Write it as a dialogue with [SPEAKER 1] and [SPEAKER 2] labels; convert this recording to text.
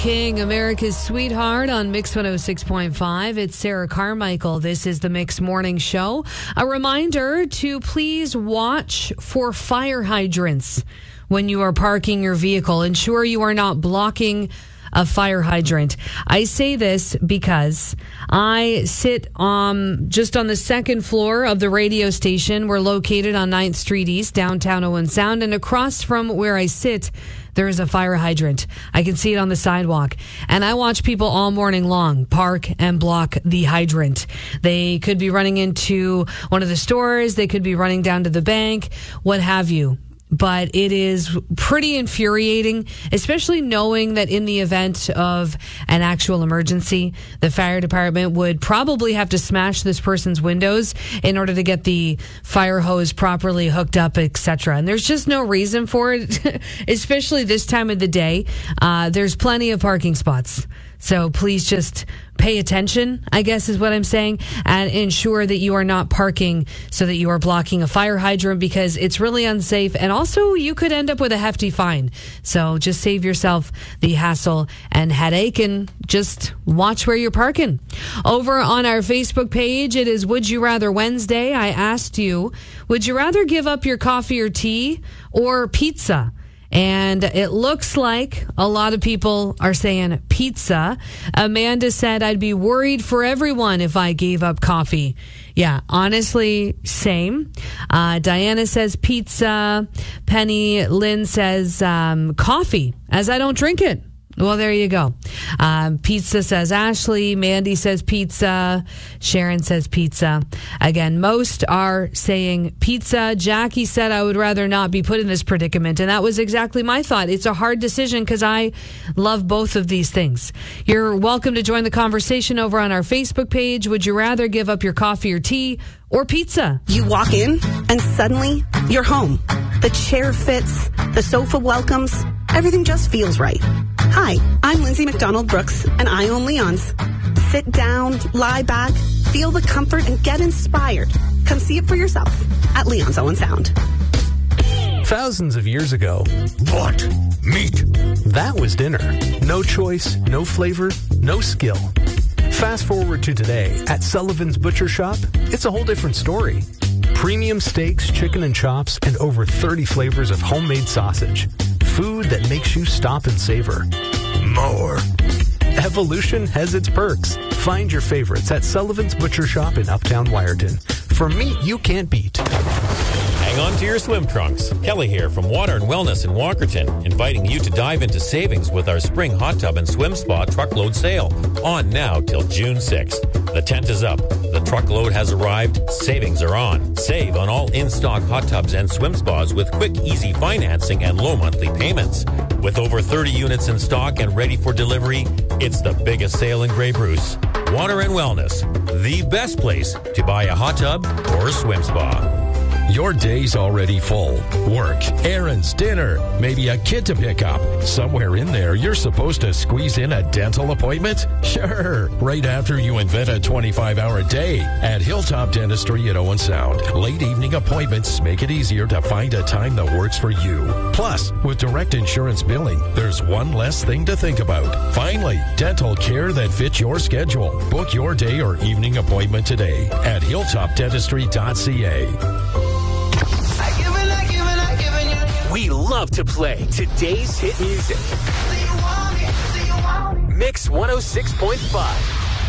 [SPEAKER 1] King, America's Sweetheart on Mix 106.5. It's Sarah Carmichael. This is the Mix Morning Show. A reminder to please watch for fire hydrants when you are parking your vehicle. Ensure you are not blocking a fire hydrant. I say this because I sit just on the second floor of the radio station. We're located on 9th Street East, downtown Owen Sound, and across from where I sit, there is a fire hydrant. I can see it on the sidewalk. And I watch people all morning long park and block the hydrant. They could be running into one of the stores. They could be running down to the bank, what have you. But it is pretty infuriating, especially knowing that in the event of an actual emergency, the fire department would probably have to smash this person's windows in order to get the fire hose properly hooked up, etc. And there's just no reason for it, especially this time of the day. There's plenty of parking spots. So please just pay attention, I guess is what I'm saying, and ensure that you are not parking so that you are blocking a fire hydrant, because it's really unsafe. And also you could end up with a hefty fine. So just save yourself the hassle and headache and just watch where you're parking. Over on our Facebook page, it is Would You Rather Wednesday. I asked you, would you rather give up your coffee or tea or pizza? And it looks like a lot of people are saying pizza. Amanda said, I'd be worried for everyone if I gave up coffee. Yeah, honestly, same. Diana says pizza. Penny Lynn says coffee, as I don't drink it. Well, there you go. Pizza says Ashley. Mandy says pizza. Sharon says pizza. Again, most are saying pizza. Jackie said, I would rather not be put in this predicament. And that was exactly my thought. It's a hard decision because I love both of these things. You're welcome to join the conversation over on our Facebook page. Would you rather give up your coffee or tea or pizza?
[SPEAKER 2] You walk in and suddenly you're home. The chair fits, the sofa welcomes, everything just feels right. Hi, I'm Lindsay McDonald Brooks, and I own Leon's. Sit down, lie back, feel the comfort, and get inspired. Come see it for yourself at Leon's Owen Sound.
[SPEAKER 3] Thousands of years ago,
[SPEAKER 4] what? Meat.
[SPEAKER 3] That was dinner. No choice, no flavor, no skill. Fast forward to today, at Sullivan's Butcher Shop, it's a whole different story. Premium steaks, chicken and chops, and over 30 flavors of homemade sausage. Food that makes you stop and savor.
[SPEAKER 4] More.
[SPEAKER 3] Evolution has its perks. Find your favorites at Sullivan's Butcher Shop in Uptown Wyerton. For meat you can't beat.
[SPEAKER 5] Hang on to your swim trunks. Kelly here from Water and Wellness in Walkerton, inviting you to dive into savings with our spring hot tub and swim spa truckload sale. On now till June 6th. The tent is up. The truckload has arrived. Savings are on. Save on all in-stock hot tubs and swim spas with quick, easy financing and low monthly payments. With over 30 units in stock and ready for delivery, it's the biggest sale in Grey Bruce. Water and Wellness, the best place to buy a hot tub or a swim spa.
[SPEAKER 6] Your day's already full. Work, errands, dinner, maybe a kid to pick up. Somewhere in there, you're supposed to squeeze in a dental appointment? Sure, right after you invent a 25-hour day. At Hilltop Dentistry at Owen Sound, late evening appointments make it easier to find a time that works for you. Plus, with direct insurance billing, there's one less thing to think about. Finally, dental care that fits your schedule. Book your day or evening appointment today at hilltopdentistry.ca.
[SPEAKER 7] We love to play today's hit music. Mix 106.5.